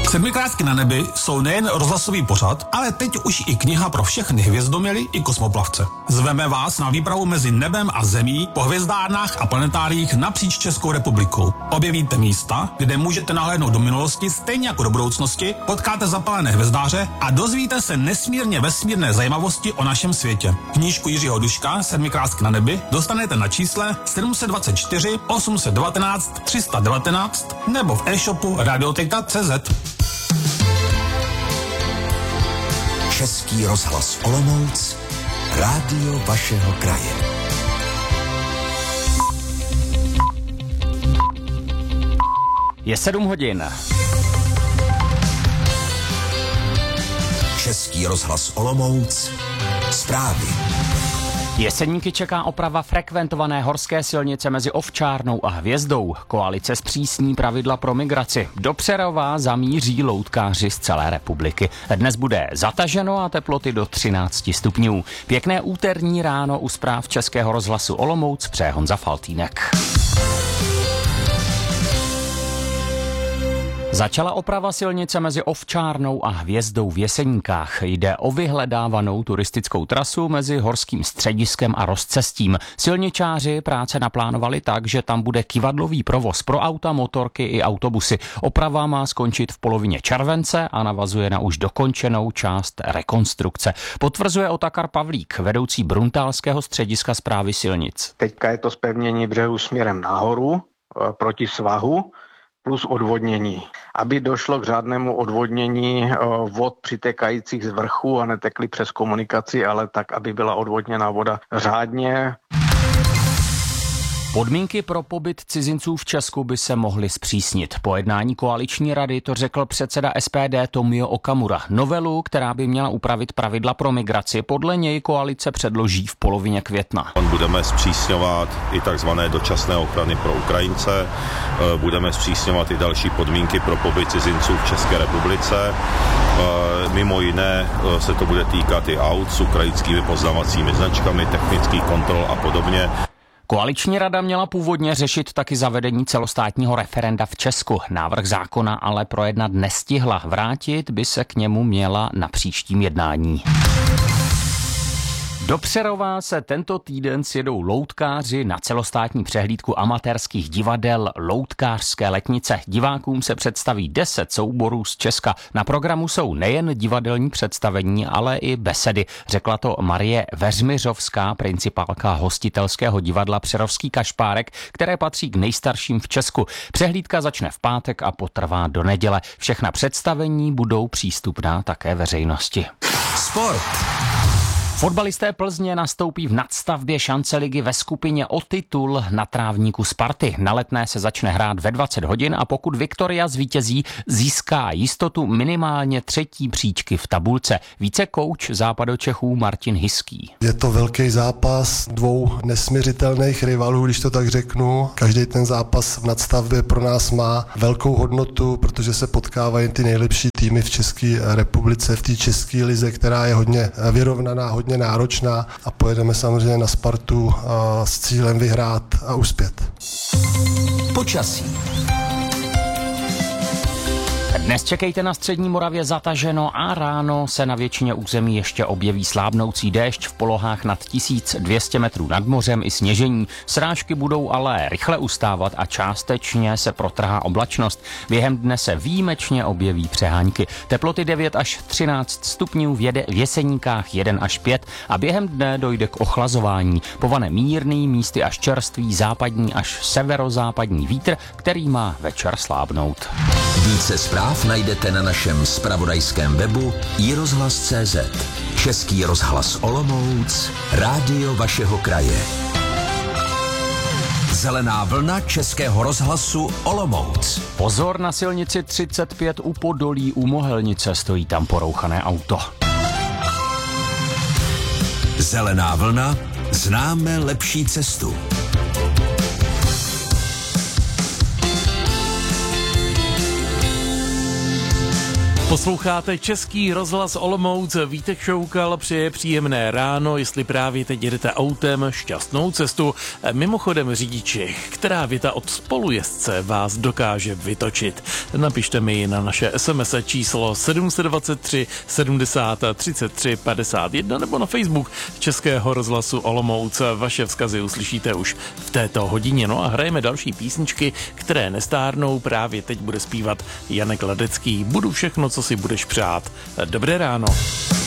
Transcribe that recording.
Sedmikrátky na nebi jsou nejen rozhlasový pořad, ale teď už i kniha pro všechny hvězdoměry i kosmoplavce. Zveme vás na výpravu mezi nebem a zemí po hvězdárnách a planetáriích napříč Českou republikou. Objevíte místa, kde můžete nahlédnout do minulosti stejně jako do budoucnosti, potkáte zapalené hvězdáře a dozvíte se nesmírně vesmírné zajímavosti o našem světě. Knížku Jiřího Duška Sedmikrátky na nebi dostanete na čísle 724 819 319 nebo v e-shopu Radioteka.cz. Český rozhlas Olomouc, rádio vašeho kraje. Je 7 hodin. Český rozhlas Olomouc, zprávy. Jeseníky čeká oprava frekventované horské silnice mezi Ovčárnou a Hvězdou. Koalice zpřísní pravidla pro migraci. Do Přerova zamíří loutkáři z celé republiky. Dnes bude zataženo a teploty do 13 stupňů. Pěkné úterní ráno u zpráv Českého rozhlasu Olomouc přeje Honza Faltýnek. Začala oprava silnice mezi Ovčárnou a Hvězdou v Jeseníkách. Jde o vyhledávanou turistickou trasu mezi horským střediskem a rozcestím. Silničáři práce naplánovali tak, že tam bude kyvadlový provoz pro auta, motorky i autobusy. Oprava má skončit v polovině července a navazuje na už dokončenou část rekonstrukce. Potvrzuje Otakar Pavlík, vedoucí Bruntálského střediska správy silnic. Teďka je to zpevnění břehu směrem nahoru proti svahu, plus odvodnění, aby došlo k řádnému odvodnění vod přitékajících z vrchu a netekly přes komunikaci, ale tak, aby byla odvodněná voda řádně. Podmínky pro pobyt cizinců v Česku by se mohly zpřísnit. Po jednání koaliční rady to řekl předseda SPD Tomio Okamura. Novelu, která by měla upravit pravidla pro migraci, podle něj koalice předloží v polovině května. Budeme zpřísňovat i takzvané dočasné ochrany pro Ukrajince, budeme zpřísňovat i další podmínky pro pobyt cizinců v České republice. Mimo jiné se to bude týkat i aut s ukrajinskými poznávacími značkami, technických kontrol a podobně. Koaliční rada měla původně řešit taky zavedení celostátního referenda v Česku. Návrh zákona ale projednat nestihla. Vrátit by se k němu měla na příštím jednání. Do Přerova se tento týden sjedou loutkáři na celostátní přehlídku amatérských divadel Loutkářské letnice. Divákům se představí 10 souborů z Česka. Na programu jsou nejen divadelní představení, ale i besedy. Řekla to Marie Veřmiřovská, principálka hostitelského divadla Přerovský kašpárek, které patří k nejstarším v Česku. Přehlídka začne v pátek a potrvá do neděle. Všechna představení budou přístupná také veřejnosti. Sport. Fotbalisté Plzně nastoupí v nadstavbě šance ligy ve skupině o titul na trávníku Sparty. Na Letné se začne hrát ve 20 hodin a pokud Viktoria zvítězí, získá jistotu minimálně 3. příčky v tabulce. Více kouč Západočechů Martin Hiský. Je to velký zápas dvou nesmiřitelných rivalů, když to tak řeknu. Každý ten zápas v nadstavbě pro nás má velkou hodnotu, protože se potkávají ty nejlepší týmy v České republice, v té české lize, která je hodně vyrovnaná, hodně náročná a pojedeme samozřejmě na Spartu s cílem vyhrát a uspět. Počasí. Dnes čekejte na střední Moravě zataženo a ráno se na většině území ještě objeví slábnoucí déšť v polohách nad 1200 metrů nad mořem i sněžení. Srážky budou ale rychle ustávat a částečně se protrhá oblačnost. Během dne se výjimečně objeví přehánky. Teploty 9 až 13 stupňů, v Jeseníkách 1 až 5 a během dne dojde k ochlazování. Povane mírný, místy až čerstvý západní až severozápadní vítr, který má večer slábnout. Více zpráv najdete na našem zpravodajském webu iRozhlas.cz. Český rozhlas Olomouc, rádio vašeho kraje. Zelená vlna Českého rozhlasu Olomouc. Pozor na silnici 35 u Podolí u Mohelnice, stojí tam porouchané auto. Zelená vlna, známe lepší cestu. Posloucháte Český rozhlas Olomouc, Vítek Šoukal přeje příjemné ráno, jestli právě teď jedete autem, šťastnou cestu. Mimochodem řidiči, která věta od spolujezdce vás dokáže vytočit? Napište mi ji na naše SMS číslo 723 70 33 51 nebo na Facebook Českého rozhlasu Olomouc. Vaše vzkazy uslyšíte už v této hodině. No a hrajeme další písničky, které nestárnou. Právě teď bude zpívat Janek Ledecký. Budu všechno, co si budeš přát. Dobré ráno.